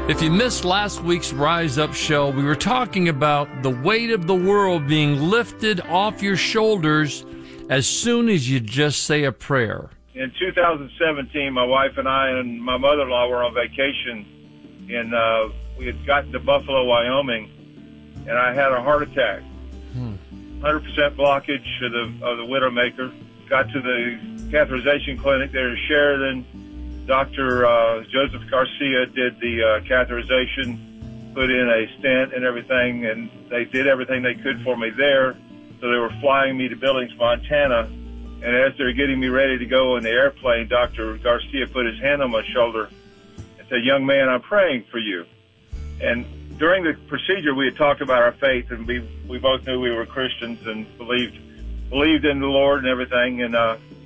If you missed last week's Rise Up show, we were talking about the weight of the world being lifted off your shoulders as soon as you just say a prayer. In 2017, my wife and I and my mother-in-law were on vacation, and we had gotten to Buffalo, Wyoming, and I had a heart attack. 100% blockage of the Widowmaker. Got to the catheterization clinic there in Sheridan. Dr. Joseph Garcia did the catheterization, put in a stent and everything, and they did everything they could for me there. So they were flying me to Billings, Montana, and as they were getting me ready to go in the airplane, Dr. Garcia put his hand on my shoulder and said, "Young man, I'm praying for you." And during the procedure, we had talked about our faith, and we both knew we were Christians and believed in the Lord and everything, and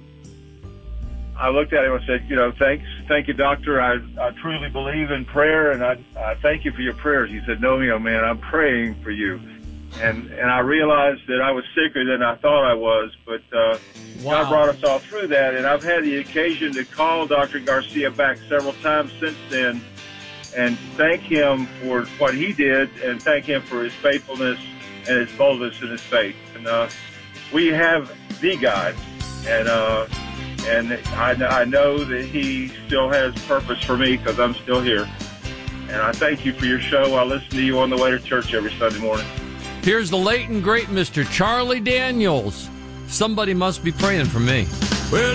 I looked at him and said, thank you, doctor. I truly believe in prayer, and I thank you for your prayers. He said, "No, young man, I'm praying for you." And I realized that I was sicker than I thought I was, but God brought us all through that. And I've had the occasion to call Dr. Garcia back several times since then and thank him for what he did and thank him for his faithfulness and his boldness in his faith. And we have the God, and I know that he still has purpose for me because I'm still here. And I thank you for your show. I listen to you on the way to church every Sunday morning. Here's the late and great Mr. Charlie Daniels. Somebody must be praying for me. Well,